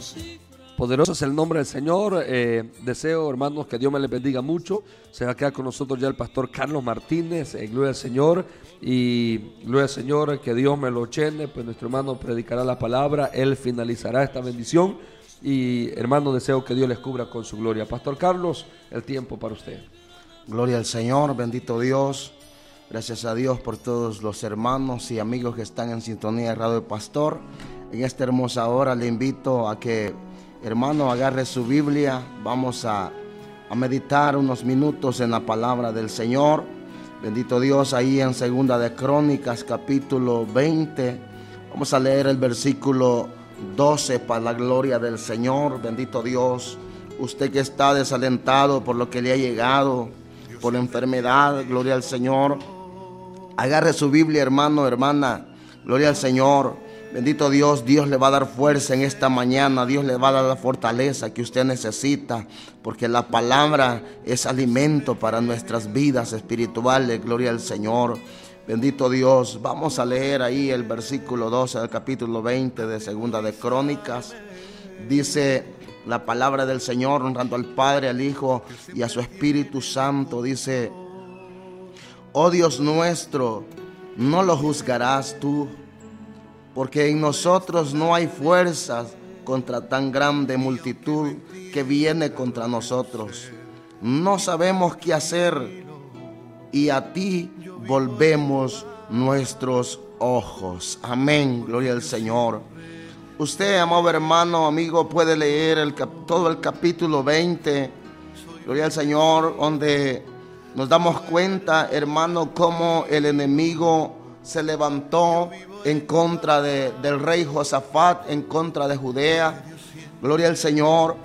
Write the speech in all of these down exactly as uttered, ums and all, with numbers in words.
Poderoso es el nombre del Señor. Eh, deseo, hermanos, que Dios me les bendiga mucho. Se va a quedar con nosotros ya el pastor Carlos Martínez. Eh, gloria al Señor. Y gloria al Señor, que Dios me lo llene. Pues nuestro hermano predicará la palabra. Él finalizará esta bendición. Y, hermano, deseo que Dios les cubra con su gloria. Pastor Carlos, el tiempo para usted. Gloria al Señor, bendito Dios. Gracias a Dios por todos los hermanos y amigos que están en sintonía de Radio Pastor. En esta hermosa hora le invito a que, hermano, agarre su Biblia. Vamos a, a meditar unos minutos en la palabra del Señor. Bendito Dios, ahí en Segunda de Crónicas, capítulo veinte. Vamos a leer el versículo doce para la gloria del Señor. Bendito Dios, usted que está desalentado por lo que le ha llegado, por la enfermedad, gloria al Señor. Agarre su Biblia, hermano, hermana, gloria al Señor. Bendito Dios, Dios le va a dar fuerza en esta mañana. Dios le va a dar la fortaleza que usted necesita, porque la palabra es alimento para nuestras vidas espirituales. Gloria al Señor. Bendito Dios. Vamos a leer ahí el versículo doce del capítulo veinte de Segunda de Crónicas. Dice la palabra del Señor, honrando al Padre, al Hijo y a su Espíritu Santo. Dice: oh Dios nuestro, no lo juzgarás tú, porque en nosotros no hay fuerzas contra tan grande multitud que viene contra nosotros. No sabemos qué hacer y a ti volvemos nuestros ojos. Amén, gloria al Señor. Usted, amado hermano, amigo, puede leer el cap- todo el capítulo veinte, gloria al Señor, donde nos damos cuenta, hermano, cómo el enemigo se levantó en contra de, del rey Josafat, en contra de Judea. Gloria al Señor.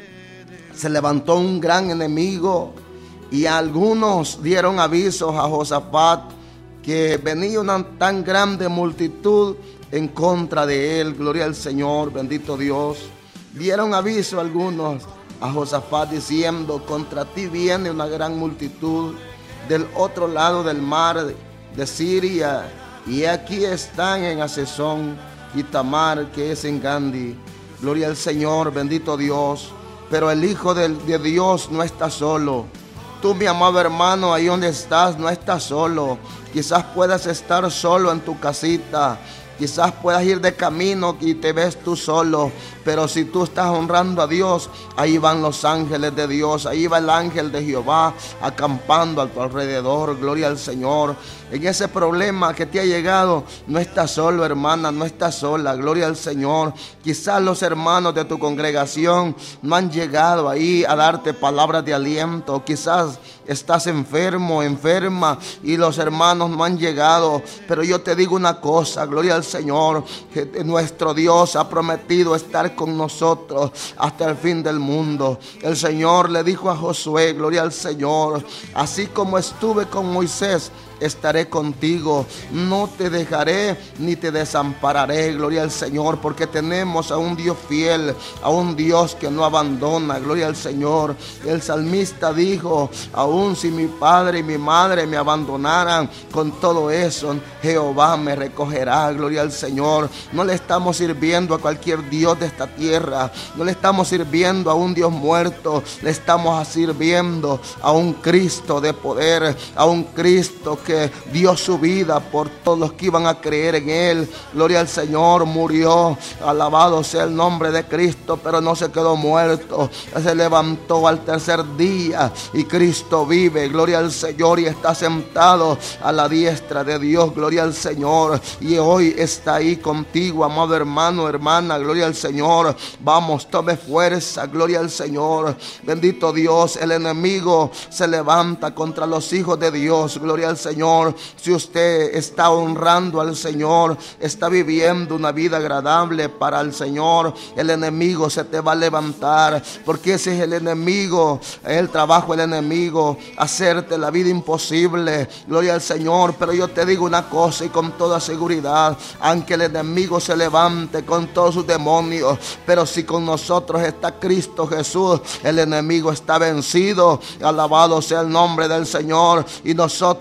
Se levantó un gran enemigo y algunos dieron avisos a Josafat que venía una tan grande multitud en contra de él. Gloria al Señor, bendito Dios. Dieron aviso algunos a Josafat diciendo: contra ti viene una gran multitud del otro lado del mar de Siria, y aquí están en Asesón y Tamar, que es en Gandhi. Gloria al Señor, bendito Dios. Pero el Hijo de, de Dios no está solo. Tú, mi amado hermano, ahí donde estás, no estás solo. Quizás puedas estar solo en tu casita. Quizás puedas ir de camino y te ves tú solo, pero si tú estás honrando a Dios, ahí van los ángeles de Dios, ahí va el ángel de Jehová acampando a tu alrededor. Gloria al Señor. En ese problema que te ha llegado, no estás solo, hermana, no estás sola. Gloria al Señor. Quizás los hermanos de tu congregación no han llegado ahí a darte palabras de aliento. Quizás estás enfermo, enferma, y los hermanos no han llegado. Pero yo te digo una cosa, gloria al Señor, que nuestro Dios ha prometido estar con nosotros hasta el fin del mundo. El Señor le dijo a Josué, gloria al Señor: así como estuve con Moisés, estaré contigo, no te dejaré ni te desampararé. Gloria al Señor, porque tenemos a un Dios fiel, a un Dios que no abandona. Gloria al Señor. El salmista dijo: aun si mi padre y mi madre me abandonaran, con todo eso Jehová me recogerá. Gloria al Señor. No le estamos sirviendo a cualquier Dios de esta tierra, no le estamos sirviendo a un Dios muerto, le estamos sirviendo a un Cristo de poder, a un Cristo que dio su vida por todos los que iban a creer en él. Gloria al Señor. Murió, alabado sea el nombre de Cristo, pero no se quedó muerto, se levantó al tercer día y Cristo vive. Gloria al Señor, y está sentado a la diestra de Dios. Gloria al Señor, y hoy está ahí contigo, amado hermano, hermana. Gloria al Señor. Vamos, tome fuerza. Gloria al Señor. Bendito Dios. El enemigo se levanta contra los hijos de Dios. Gloria al Señor. Si usted está honrando al Señor, está viviendo una vida agradable para el Señor, el enemigo se te va a levantar, porque ese es el enemigo, el trabajo del enemigo, hacerte la vida imposible. Gloria al Señor. Pero yo te digo una cosa, y con toda seguridad, aunque el enemigo se levante con todos sus demonios, pero si con nosotros está Cristo Jesús, el enemigo está vencido. Alabado sea el nombre del Señor. Y nosotros, como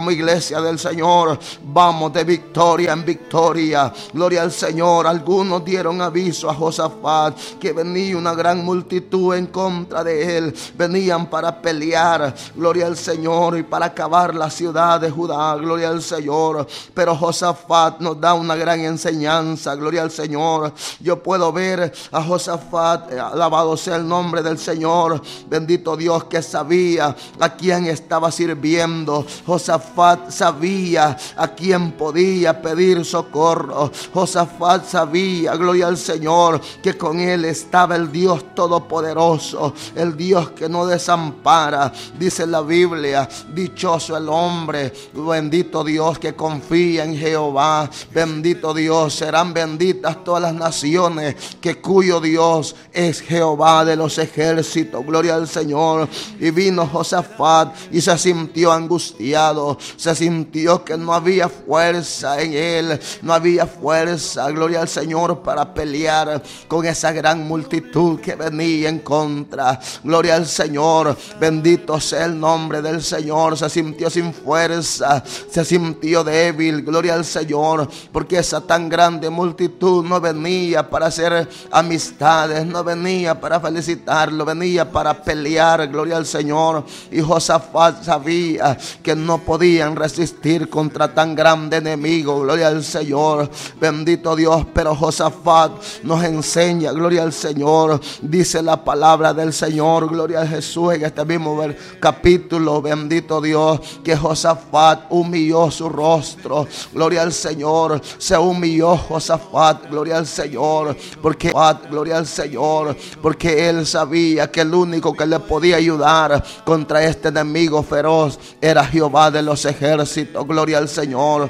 Vamos, iglesia del Señor, vamos de victoria en victoria. Gloria al Señor. Algunos dieron aviso a Josafat que venía una gran multitud en contra de él. Venían para pelear, gloria al Señor, y para acabar la ciudad de Judá. Gloria al Señor. Pero Josafat nos da una gran enseñanza. Gloria al Señor. Yo puedo ver a Josafat, alabado sea el nombre del Señor, bendito Dios, que sabía a quién estaba sirviendo. Josafat sabía a quién podía pedir socorro. Josafat sabía, gloria al Señor, que con él estaba el Dios todopoderoso, el Dios que no desampara. Dice la Biblia: dichoso el hombre, bendito Dios, que confía en Jehová. Bendito Dios, serán benditas todas las naciones que cuyo Dios es Jehová de los ejércitos. Gloria al Señor. Y vino Josafat y se sintió angustiado, se sintió que no había fuerza en él, no había fuerza, gloria al Señor, para pelear con esa gran multitud que venía en contra. Gloria al Señor, bendito sea el nombre del Señor. Se sintió sin fuerza, se sintió débil, gloria al Señor, porque esa tan grande multitud no venía para hacer amistades, no venía para felicitarlo, venía para pelear, gloria al Señor. Y Josafat sabía que no podían resistir contra tan grande enemigo, gloria al Señor, bendito Dios. Pero Josafat nos enseña, gloria al Señor, dice la palabra del Señor, gloria a Jesús, en este mismo capítulo, bendito Dios, que Josafat humilló su rostro, gloria al Señor. Se humilló Josafat, gloria al Señor, porque gloria al Señor, porque él sabía que el único que le podía ayudar contra este enemigo feroz era Jehová de los ejércitos. Gloria al Señor.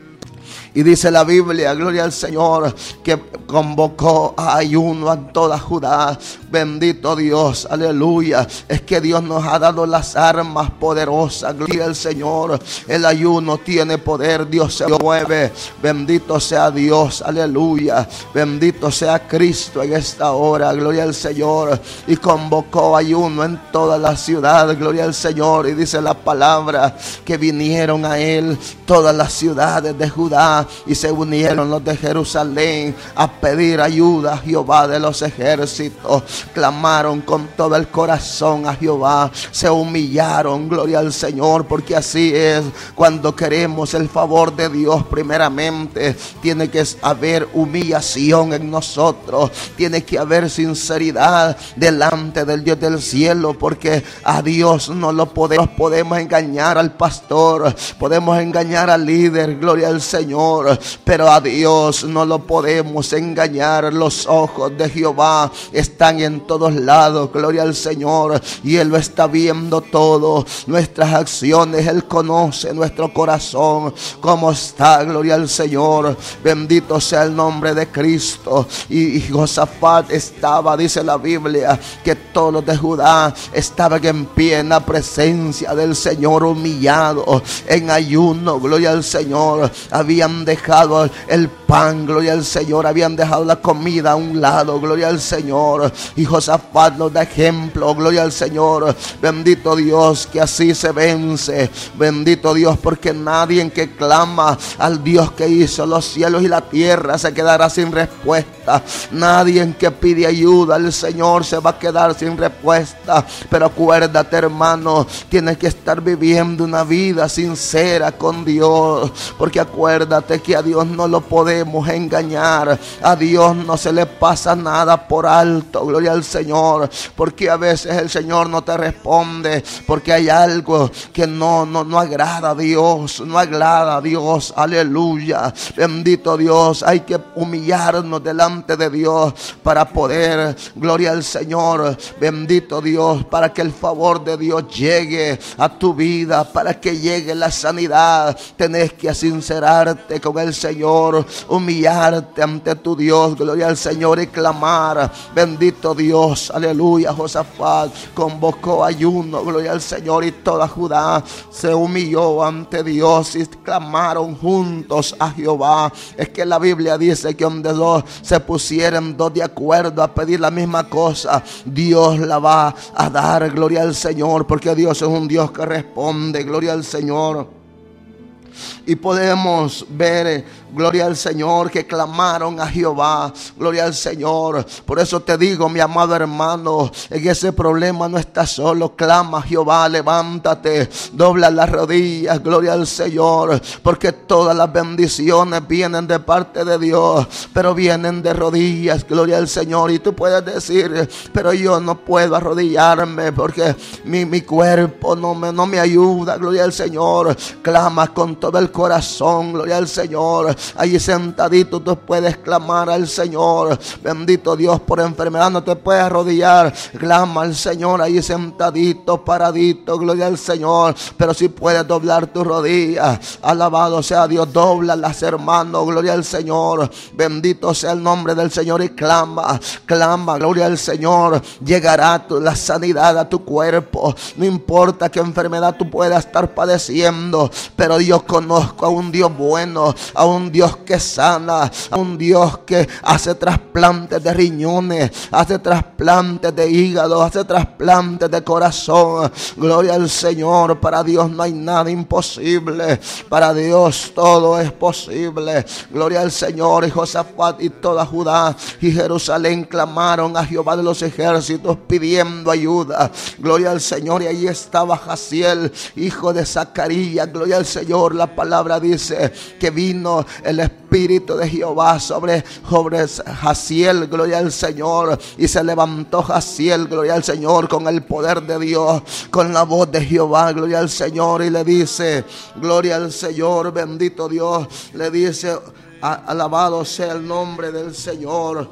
Y dice la Biblia, gloria al Señor, que convocó a ayuno a toda Judá. Bendito Dios, aleluya. Es que Dios nos ha dado las armas poderosas. Gloria al Señor. El ayuno tiene poder. Dios se mueve. Bendito sea Dios, aleluya. Bendito sea Cristo en esta hora. Gloria al Señor. Y convocó ayuno en toda la ciudad. Gloria al Señor. Y dice la palabra que vinieron a él todas las ciudades de Judá y se unieron los de Jerusalén a pedir ayuda a Jehová de los ejércitos. Clamaron con todo el corazón a Jehová, se humillaron, gloria al Señor, porque así es cuando queremos el favor de Dios. Primeramente tiene que haber humillación en nosotros, tiene que haber sinceridad delante del Dios del cielo, porque a Dios no lo podemos, podemos engañar al pastor, podemos engañar al líder, gloria al Señor, pero a Dios no lo podemos engañar. Los ojos de Jehová están en todos lados, gloria al Señor, y Él lo está viendo todo, nuestras acciones. Él conoce nuestro corazón, cómo está, gloria al Señor, bendito sea el nombre de Cristo. Y, y Josafat estaba, dice la Biblia, que todos los de Judá estaban en pie en la presencia del Señor, humillados, en ayuno, gloria al Señor. Habían dejado el pan, gloria al Señor, habían dejado la comida a un lado, gloria al Señor. Y Josafat nos da ejemplo, gloria al Señor, bendito Dios, que así se vence, bendito Dios, porque nadie que clama al Dios que hizo los cielos y la tierra se quedará sin respuesta. Nadie que pide ayuda al Señor se va a quedar sin respuesta. Pero acuérdate, hermano, tienes que estar viviendo una vida sincera con Dios, porque acuérdate que a Dios no lo podemos engañar. A Dios no se le pasa nada por alto, gloria al Señor, porque a veces el Señor no te responde porque hay algo que no, no, no agrada a Dios, no agrada a Dios, aleluya, bendito Dios. Hay que humillarnos delante de Dios para poder, gloria al Señor, bendito Dios, para que el favor de Dios llegue a tu vida, para que llegue la sanidad. Tenés que sincerarte con el Señor, humillarte ante tu Dios, gloria al Señor, y clamar, bendito Dios, aleluya. Josafat convocó ayuno, gloria al Señor, y toda Judá se humilló ante Dios y clamaron juntos a Jehová. Es que la Biblia dice que donde dos se pusieran dos de acuerdo a pedir la misma cosa, Dios la va a dar, gloria al Señor, porque Dios es un Dios que responde, gloria al Señor. Y podemos ver, gloria al Señor, que clamaron a Jehová, gloria al Señor. Por eso te digo, mi amado hermano, en ese problema no estás solo. Clama a Jehová, levántate, dobla las rodillas, gloria al Señor, porque todas las bendiciones vienen de parte de Dios, pero vienen de rodillas, gloria al Señor. Y tú puedes decir, pero yo no puedo arrodillarme porque mi, mi cuerpo no me, no me ayuda, gloria al Señor. Clama con todo el corazón, gloria al Señor. Allí sentadito tú puedes clamar al Señor. Bendito Dios, por enfermedad no te puedes arrodillar. Clama al Señor allí sentadito, paradito, gloria al Señor. Pero si puedes doblar tus rodillas, alabado sea Dios, dóblalas, hermano, gloria al Señor. Bendito sea el nombre del Señor y clama, clama, gloria al Señor. Llegará tu, la sanidad a tu cuerpo. No importa qué enfermedad tú puedas estar padeciendo, pero yo conozco a un Dios bueno, a un Dios que sana, a un Dios que hace trasplantes de riñones, hace trasplantes de hígado, hace trasplantes de corazón. Gloria al Señor. Para Dios no hay nada imposible. Para Dios todo es posible. Gloria al Señor. Y Josafat y toda Judá y Jerusalén clamaron a Jehová de los ejércitos pidiendo ayuda. Gloria al Señor. Y allí estaba Jaziel, hijo de Zacarías. Gloria al Señor. La palabra dice que vino el Espíritu de Jehová sobre, sobre Jaziel, gloria al Señor, y se levantó Jaziel, gloria al Señor, con el poder de Dios, con la voz de Jehová, gloria al Señor, y le dice, gloria al Señor, bendito Dios, le dice, alabado sea el nombre del Señor,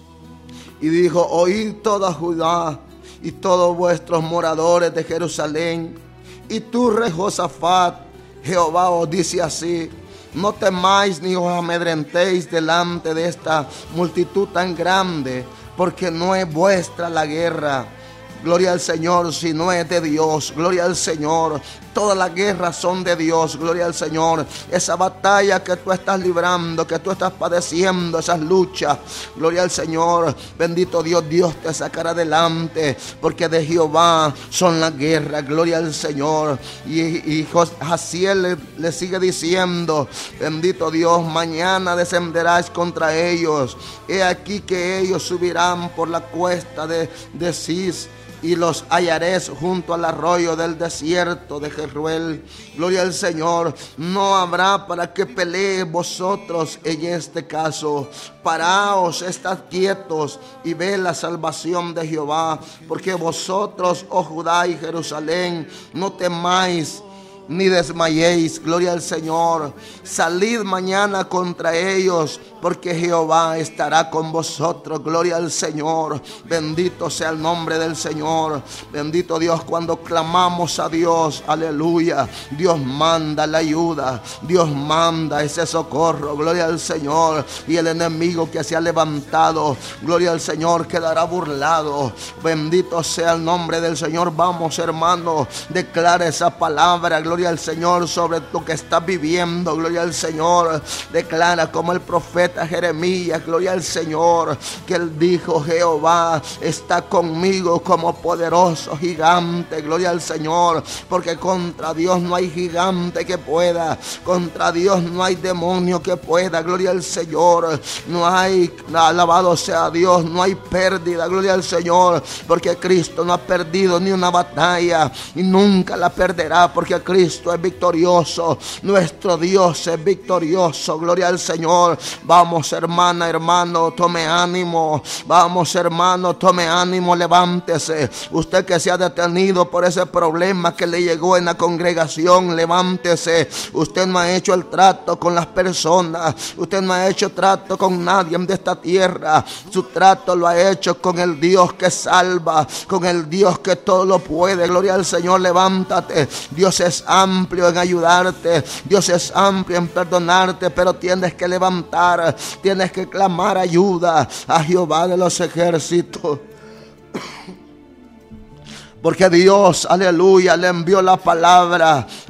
y dijo, oíd toda Judá y todos vuestros moradores de Jerusalén, y tú, rey Josafat, Jehová os dice así: no temáis ni os amedrentéis delante de esta multitud tan grande, porque no es vuestra la guerra, gloria al Señor, sino es de Dios, gloria al Señor. Todas las guerras son de Dios, gloria al Señor. Esa batalla que tú estás librando, que tú estás padeciendo, esas luchas, gloria al Señor. Bendito Dios, Dios te sacará adelante, porque de Jehová son las guerras, gloria al Señor. Y, y Jaziel le, le sigue diciendo, bendito Dios, mañana descenderás contra ellos. He aquí que ellos subirán por la cuesta de, de Cis, y los hallaréis junto al arroyo del desierto de Jeruel. Gloria al Señor. No habrá para que pelee vosotros en este caso. Paraos, estad quietos y ve la salvación de Jehová, porque vosotros, oh Judá y Jerusalén, no temáis ni desmayéis, gloria al Señor. Salid mañana contra ellos, porque Jehová estará con vosotros, gloria al Señor. Bendito sea el nombre del Señor. Bendito Dios, cuando clamamos a Dios, aleluya, Dios manda la ayuda, Dios manda ese socorro, gloria al Señor. Y el enemigo que se ha levantado, gloria al Señor, quedará burlado. Bendito sea el nombre del Señor. Vamos, hermano, declara esa palabra, gloria al Señor, sobre lo que estás viviendo, gloria al Señor. Declara como el profeta Jeremías, gloria al Señor, que él dijo: Jehová está conmigo como poderoso gigante, gloria al Señor, porque contra Dios no hay gigante que pueda, contra Dios no hay demonio que pueda, gloria al Señor. No hay, alabado sea Dios, no hay pérdida, gloria al Señor, porque Cristo no ha perdido ni una batalla y nunca la perderá, porque Cristo es victorioso, nuestro Dios es victorioso, gloria al Señor. Vamos, hermana, hermano, tome ánimo. Vamos, hermano, tome ánimo, levántese. Usted que se ha detenido por ese problema que le llegó en la congregación, levántese. Usted no ha hecho el trato con las personas, usted no ha hecho trato con nadie de esta tierra. Su trato lo ha hecho con el Dios que salva, con el Dios que todo lo puede, gloria al Señor. Levántate. Dios es amplio en ayudarte, Dios es amplio en perdonarte, pero tienes que levantar, tienes que clamar ayuda a Jehová de los ejércitos. Porque Dios, aleluya, le envió la palabra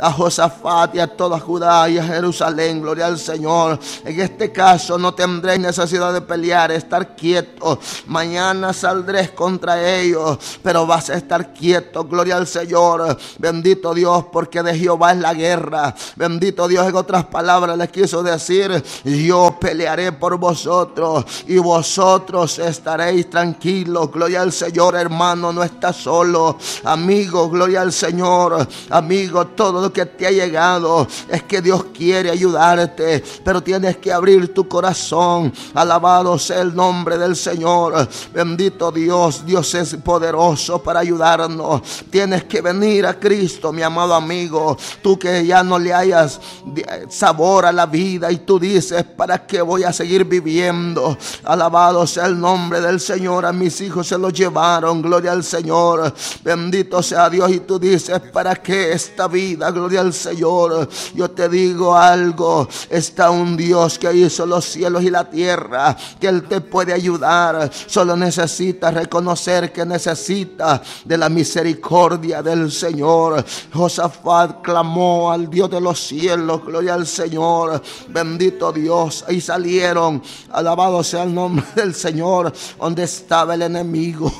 a Josafat y a toda Judá y a Jerusalén. Gloria al Señor. En este caso no tendréis necesidad de pelear, estar quieto. Mañana saldréis contra ellos, pero vas a estar quieto. Gloria al Señor. Bendito Dios, porque de Jehová es la guerra. Bendito Dios, en otras palabras les quiso decir: yo pelearé por vosotros y vosotros estaréis tranquilos. Gloria al Señor, hermano, no estás solo. Amigo, gloria al Señor. Amigo, todo lo que te ha llegado es que Dios quiere ayudarte, pero tienes que abrir tu corazón. Alabado sea el nombre del Señor. Bendito Dios, Dios es poderoso para ayudarnos. Tienes que venir a Cristo, mi amado amigo. Tú que ya no le hayas sabor a la vida y tú dices: ¿para qué voy a seguir viviendo? Alabado sea el nombre del Señor. A mis hijos se los llevaron, gloria al Señor. Bendito sea Dios. Y tú dices: ¿para qué esta vida? Gloria al Señor. Yo te digo algo: está un Dios que hizo los cielos y la tierra, que Él te puede ayudar. Solo necesitas reconocer que necesitas de la misericordia del Señor. Josafat clamó al Dios de los cielos, gloria al Señor. Bendito Dios. Ahí salieron, alabado sea el nombre del Señor, donde estaba el enemigo.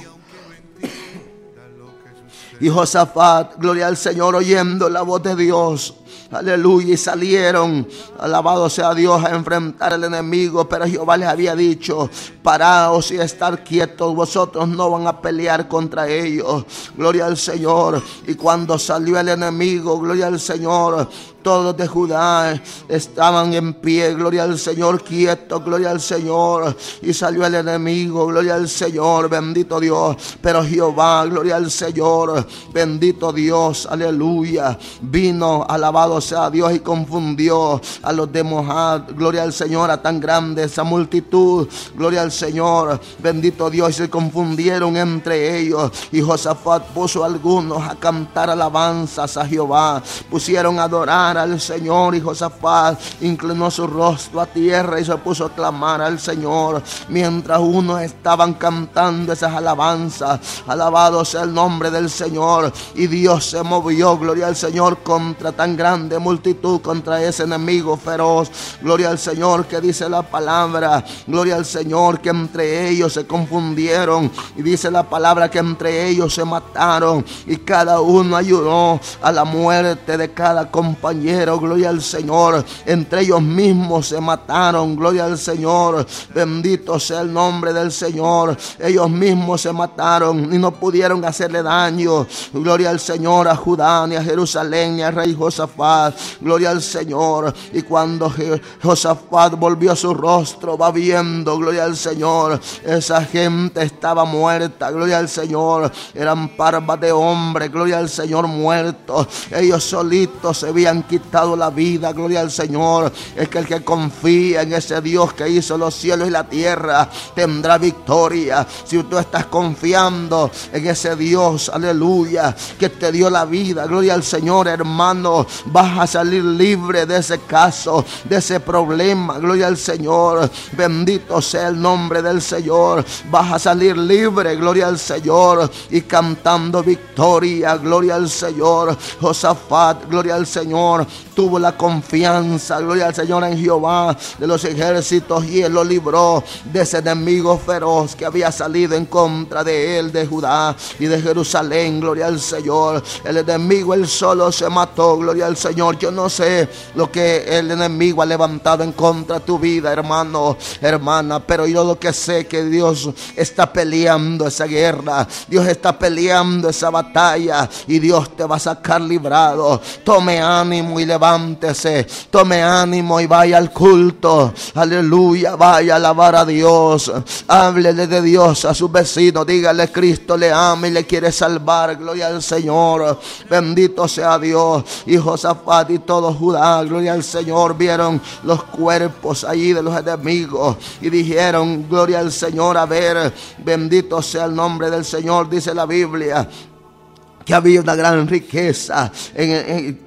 Y Josafat, gloria al Señor, oyendo la voz de Dios, aleluya, y salieron, alabado sea Dios, a enfrentar al enemigo. Pero Jehová les había dicho: paraos y estar quietos, vosotros no van a pelear contra ellos. Gloria al Señor. Y cuando salió el enemigo, gloria al Señor, todos de Judá estaban en pie, gloria al Señor, quietos, gloria al Señor. Y salió el enemigo, gloria al Señor, bendito Dios. Pero Jehová, gloria al Señor, bendito Dios, aleluya, vino, alabado sea Dios, y confundió a los de Moab, gloria al Señor, a tan grande esa multitud, gloria al Señor, bendito Dios. Y se confundieron entre ellos. Y Josafat puso a algunos a cantar alabanzas a Jehová, pusieron a adorar al Señor. Y Josafat inclinó su rostro a tierra y se puso a clamar al Señor, mientras unos estaban cantando esas alabanzas. Alabado sea el nombre del Señor. Y Dios se movió, gloria al Señor, contra tan grande multitud, contra ese enemigo feroz. Gloria al Señor, que dice la palabra, gloria al Señor, que entre ellos se confundieron. Y dice la palabra que entre ellos se mataron, y cada uno ayudó a la muerte de cada compañero. Gloria al Señor. Entre ellos mismos se mataron, gloria al Señor. Bendito sea el nombre del Señor. Ellos mismos se mataron y no pudieron hacerle daño, gloria al Señor, a Judá, ni a Jerusalén, ni al rey Josafat. Gloria al Señor. Y cuando Josafat volvió su rostro, va viendo, gloria al Señor, esa gente estaba muerta, gloria al Señor. Eran parvas de hombres, gloria al Señor, muertos. Ellos solitos se habían quitado la vida, gloria al Señor. Es que el que confía en ese Dios que hizo los cielos y la tierra tendrá victoria. Si tú estás confiando en ese Dios, aleluya, que te dio la vida, gloria al Señor, hermano, vas a salir libre de ese caso, de ese problema, gloria al Señor. Bendito sea el nombre del Señor. Vas a salir libre, gloria al Señor, y cantando victoria, gloria al Señor. Josafat, gloria al Señor, tuvo la confianza, gloria al Señor, en Jehová de los ejércitos, y Él lo libró de ese enemigo feroz que había salido en contra de él, de Judá y de Jerusalén, gloria al Señor. El enemigo, él solo se mató, gloria al Señor. Yo no sé lo que el enemigo ha levantado en contra de tu vida, hermano, hermana, pero yo lo que sé que Dios está peleando esa guerra, Dios está peleando esa batalla, y Dios te va a sacar librado. Tome ánimo y levántese, tome ánimo y vaya al culto, aleluya, vaya a alabar a Dios, háblele de Dios a su vecino, dígale: Cristo le ama y le quiere salvar, gloria al Señor, bendito sea Dios. Y Josafat y todo Judá, gloria al Señor, vieron los cuerpos allí de los enemigos y dijeron: gloria al Señor, a ver, bendito sea el nombre del Señor. Dice la Biblia que había una gran riqueza en, en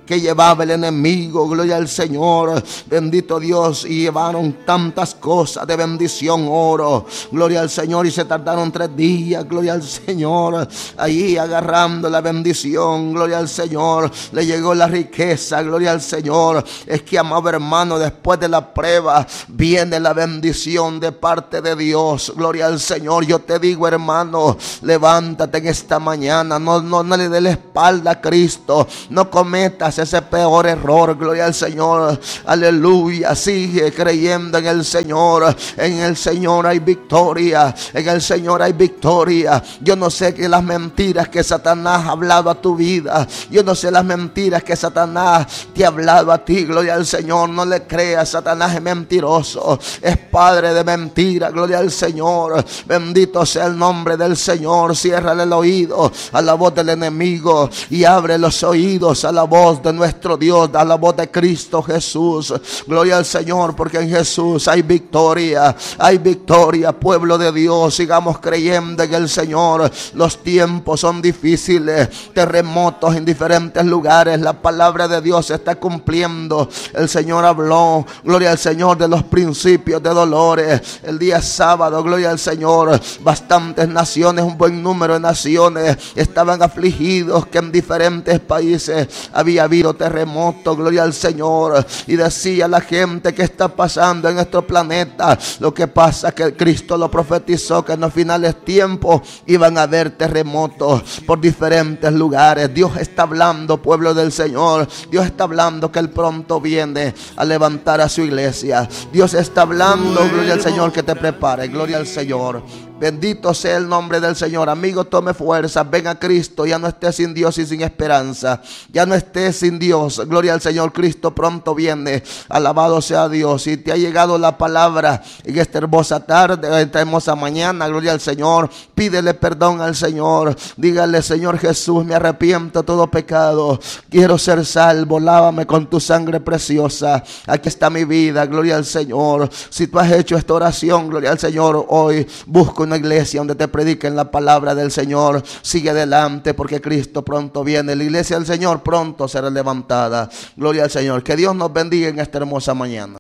que llevaba el enemigo, gloria al Señor, bendito Dios, y llevaron tantas cosas de bendición, oro, gloria al Señor, y se tardaron tres días, gloria al Señor, ahí agarrando la bendición, gloria al Señor, le llegó la riqueza, gloria al Señor. Es que, amado hermano, después de la prueba viene la bendición de parte de Dios, gloria al Señor. Yo te digo, hermano, levántate en esta mañana, no, no, no le dé la espalda a Cristo, no cometas ese peor error, gloria al Señor, aleluya. Sigue creyendo en el Señor, en el Señor hay victoria, en el Señor hay victoria. Yo no sé que las mentiras que Satanás ha hablado a tu vida, yo no sé las mentiras que Satanás te ha hablado a ti, gloria al Señor. No le creas, Satanás es mentiroso, es padre de mentira, gloria al Señor. Bendito sea el nombre del Señor. Ciérrale el oído a la voz del enemigo y abre los oídos a la voz de nuestro Dios, a la voz de Cristo Jesús. Gloria al Señor, porque en Jesús hay victoria, hay victoria, pueblo de Dios. Sigamos creyendo en el Señor. Los tiempos son difíciles, terremotos en diferentes lugares. La palabra de Dios se está cumpliendo. El Señor habló, gloria al Señor, de los principios de dolores. El día sábado, gloria al Señor, bastantes naciones, un buen número de naciones estaban afligidos, que en diferentes países había habido terremotos, gloria al Señor. Y decía la gente: ¿qué está pasando en nuestro planeta? Lo que pasa es que Cristo lo profetizó, que en los finales tiempos iban a haber terremotos por diferentes lugares. Dios está hablando, pueblo del Señor. Dios está hablando que Él pronto viene a levantar a su iglesia. Dios está hablando, gloria al Señor, que te prepare, gloria al Señor. Bendito sea el nombre del Señor. Amigo, tome fuerza, ven a Cristo. Ya no estés sin Dios y sin esperanza. Ya no estés sin Dios. Gloria al Señor, Cristo pronto viene. Alabado sea Dios. Si te ha llegado la palabra en esta hermosa tarde, en esta hermosa mañana, gloria al Señor, pídele perdón al Señor. Dígale: Señor Jesús, me arrepiento de todo pecado. Quiero ser salvo. Lávame con tu sangre preciosa. Aquí está mi vida. Gloria al Señor. Si tú has hecho esta oración, gloria al Señor, hoy busco una iglesia donde te prediquen la palabra del Señor. Sigue adelante, porque Cristo pronto viene. La iglesia del Señor pronto será levantada. Gloria al Señor. Que Dios nos bendiga en esta hermosa mañana.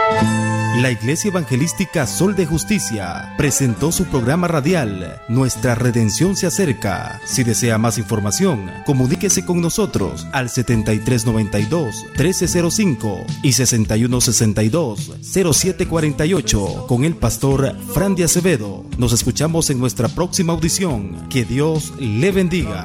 La Iglesia Evangelística Sol de Justicia presentó su programa radial Nuestra Redención se acerca. Si desea más información, comuníquese con nosotros al setenta y tres noventa y dos, trece cero cinco y sesenta y uno sesenta y dos, cero siete cuarenta y ocho con el pastor Fran de Acevedo. Nos escuchamos en nuestra próxima audición. Que Dios le bendiga.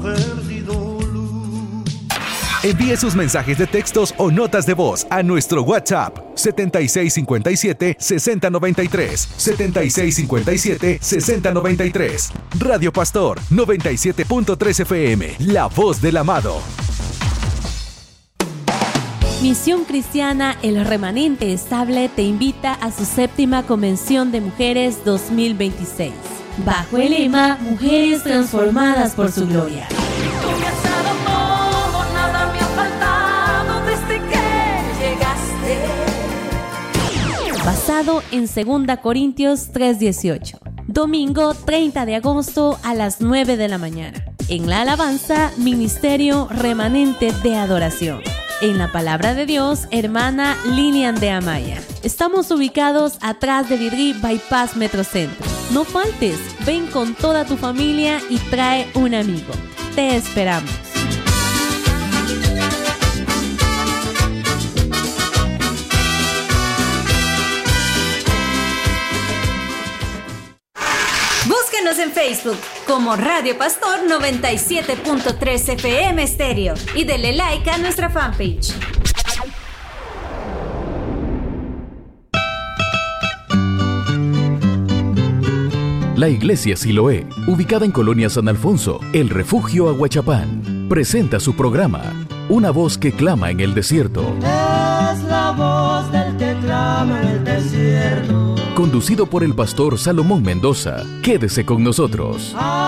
Envíe sus mensajes de textos o notas de voz a nuestro WhatsApp setenta y seis cincuenta y siete, sesenta noventa y tres, setenta y seis cincuenta y siete, sesenta noventa y tres. Radio Pastor noventa y siete punto tres F M, la voz del amado. Misión Cristiana El Remanente Estable te invita a su séptima Convención de Mujeres dos mil veintiséis, bajo el lema Mujeres transformadas por su gloria. Basado en segunda Corintios tres dieciocho. Domingo treinta de agosto a las nueve de la mañana. En la alabanza, Ministerio Remanente de Adoración. En la palabra de Dios, hermana Lilian de Amaya. Estamos ubicados atrás de Vidri Bypass Metrocentro. No faltes, ven con toda tu familia y trae un amigo. Te esperamos. Búsquenos en Facebook como Radio Pastor noventa y siete punto tres F M Estéreo y dele like a nuestra fanpage. La Iglesia Siloé, ubicada en Colonia San Alfonso, El Refugio Aguachapán, presenta su programa Una voz que clama en el desierto. Es la voz del que clama en el desierto. Conducido por el pastor Salomón Mendoza. Quédese con nosotros.